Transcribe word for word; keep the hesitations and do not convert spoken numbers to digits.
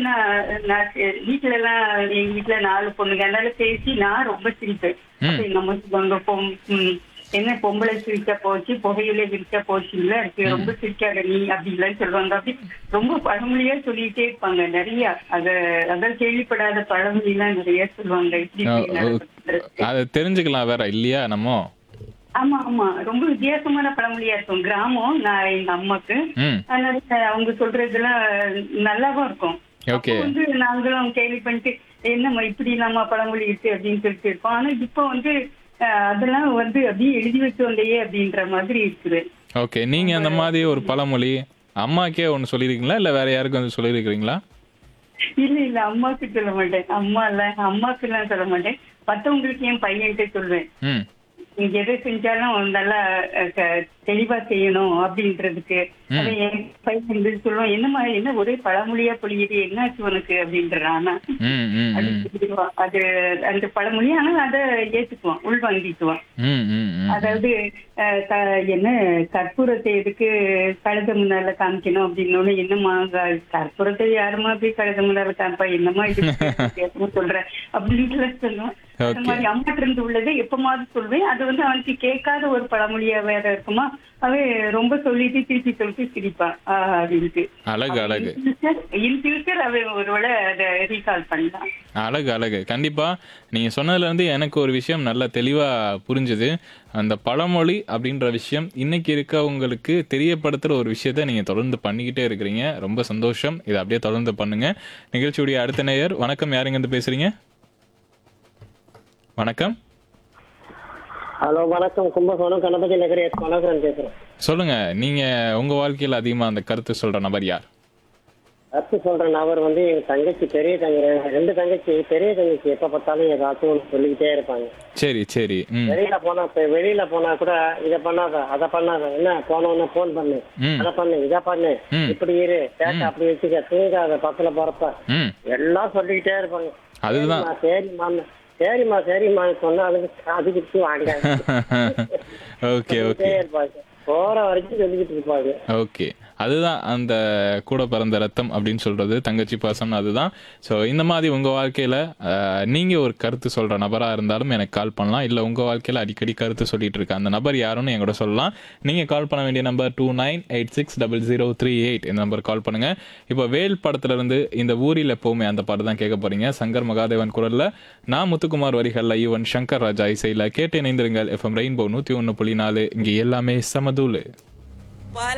நான் நான் வீட்டுல எல்லாம் எங்க வீட்டுல நாலு பொண்ணுங்க அதனால பேசி நான் ரொம்ப சிரிப்பேன். அப்ப எங்க அம்மா சொல்லுவாங்க, பொம் ம், என்ன பொம்பளை சிரிச்சா போச்சு, புகையில விரிச்சா போச்சு இல்ல, அதுக்கு ரொம்ப சிரிக்காத நீ அப்படின்லாம் சொல்லுவாங்க. அப்படி ரொம்ப பழமொழியா சொல்லிட்டே இருப்பாங்க நிறைய. அத அதான் கேள்விப்படாத பழமொழி எல்லாம் நிறைய சொல்லுவாங்க. இப்படி அ இப்படி ஓ நடக்குது. அத தெரிஞ்சுக்கலாம் வேற இல்லையா நம்ம? ஆமா ஆமா ரொம்ப வித்தியாசமான பழமொழியா இருக்கும். கிராமம் நான் எங்க அம்மாக்கு. ம். அதனால அவங்க சொல்றதெல்லாம் நல்லாவும் இருக்கும். அப்போ ஓகே. வந்து நாங்களும் கேள்வி பண்ணிட்டு என்னம்மா இப்படி இல்லாம பழமொழி இருக்கு அப்படின்னு சொல்லிட்டு இருக்கோம். ஆனா இப்போ வந்து அஹ், அதெல்லாம் வந்து அப்படியே எழுதி வச்சு வந்தையே அப்படின்ற மாதிரி இருக்குது. ஓகே. நீங்க அந்த மாதிரி ஒரு பழமொழி அம்மாக்கே ஒண்ணு சொல்லியிருக்கீங்களா? இல்ல வேற யாருக்கும் வந்து சொல்லியிருக்கிறீங்களா? இல்ல இல்ல அம்மாக்கு சொல்ல மாட்டேன். அம்மா இல்ல அம்மாக்கு எல்லாம் சொல்ல மாட்டேன். மத்தவங்களுக்கு என் பையன்கிட்ட சொல்லுவேன். ம். நீங்க எதை செஞ்சாலும் நல்லா அஹ், க- தெளிவா செய்யணும் அப்படின்றதுக்கு. அதை ம். என் பையன் வந்து சொல்லுவான், என்னம்மா என்ன ஒரே பழமொழியா பொழியுது, என்னாச்சு உனக்கு அப்படின்றான். ஆனா ம். ம். அது ம். சொல்லிடுவான். அது அந்த பழமொழி ஆனா அதை ஏத்துக்குவான், உள்வாங்கிக்குவான். ம். ம். ம். அதாவது அஹ், க- என்ன கற்பூரத்தை எதுக்கு கழுத முன்னால காமிக்கணும் அப்படின்னு, என்னம்மா க- கற்பூரத்தை யாருமா போய் கழுத முன்னால காமிப்பா, என்னம்மா இது வித்தியாசமா சொல்ற அப்படின்னு சொல்லுவான். அந்த ஓகே. மாதிரி அம்மாட்ட இருந்து உள்ளதை எப்பமாவது சொல்வேன். அது வந்து அவனுக்கு கேட்காத ஒரு பழமொழியா வேற இருக்குமா, அவன் ரொம்ப சொல்லிட்டு திருப்பி சொல்லிட்டு சிரிப்பான் ஆஹ் அப்படின்ட்டு. அழகு, அழகு. இன் ஃபியூச்சர் அவன் ஒருவேளை அதை ரீகால் பண்ணலாம். அழகு, அழகு. கண்டிப்பா. நீங்க சொன்னதுல இருந்து எனக்கு ஒரு விஷயம் நல்லா தெளிவா புரிஞ்சுது. அந்த பழமொழி அப்படின்ற விஷயம் இன்னைக்கு இருக்கவங்களுக்கு தெரியப்படுத்துற ஒரு விஷயத்த நீங்க தொடர்ந்து பண்ணிக்கிட்டே இருக்கிறீங்க. ரொம்ப சந்தோஷம். இத அப்படியே தொடர்ந்து பண்ணுங்க. நிகழ்ச்சியுடைய அடுத்த நேயர், வணக்கம். யாருங்க இருந்து பேசுறீங்க? வணக்கம். ஹலோ வணக்கம். கும்பகோணம் கணபதி நகர் எஸ் மனோகரன் பேசுறேன். சொல்லுங்க. நீங்க உங்க வாழ்க்கையில அதிகமா அந்த கருத்து சொல்ற நபர் யார்? கருத்து சொல்ற நபர் வந்து எங்க தங்கச்சி, பெரிய தங்கச்சி, ரெண்டு தங்கச்சி. பெரிய தங்கச்சி எப்ப பார்த்தாலும் ஏதாச்சும் ஒன்று சொல்லிக்கிட்டே இருப்பாங்க. சரி, சரி. ம். வெளியில போனா இப்ப வெளியில போனா கூட இதை பண்ணாத அதை பண்ணாத, என்ன போனோன்னு போன் பண்ணு, ம். அதை பண்ணு, இதை பண்ணு, ம். இப்படி இரு, பேட்டை அப்படி வச்சுக்க, தூங்காத, பக்கத்துல போறப்ப ம். எல்லாம் சொல்லிக்கிட்டே இருப்பாங்க. அதுதான். சரிம்மா சரிம்மா சரிம்மா சரிம்மா சொன்னா அதுக்கு அதுக்கு வாங்க ஓகே, ஓகே. இருப்பாங்க. போற வரைக்கும் சொல்லிக்கிட்டு இருப்பாங்க. ஓகே. அதுதான் அந்த கூட பிறந்த ரத்தம் அப்படின்னு சொல்றது, தங்கச்சி பாசம் அதுதான். ஸோ இந்த மாதிரி உங்கள் வாழ்க்கையில் நீங்கள் ஒரு கருத்து சொல்கிற நபராக இருந்தாலும் எனக்கு கால் பண்ணலாம். இல்லை உங்கள் வாழ்க்கையில் அடிக்கடி கருத்து சொல்லிட்டு இருக்க அந்த நபர் யாருன்னு என் கூட சொல்லலாம். நீங்கள் கால் பண்ண வேண்டிய number two nine eight six double zero three eight இந்த நம்பர் கால் பண்ணுங்கள். இப்போ வேல் படத்துலேருந்து இந்த ஊரில் எப்போவுமே அந்த பாட்டு தான் கேட்க போகிறீங்க. சங்கர் மகாதேவன் குரலில், நான் முத்துக்குமார் வரிகளில், ஈவன் சங்கர் ராஜா இசையில். கேட்டு இணைந்திருங்கள். எஃப்எம் ரெயின்போ நூற்றி ஒன்று புள்ளி நாலு. இங்கே எல்லாமே சமதூளு.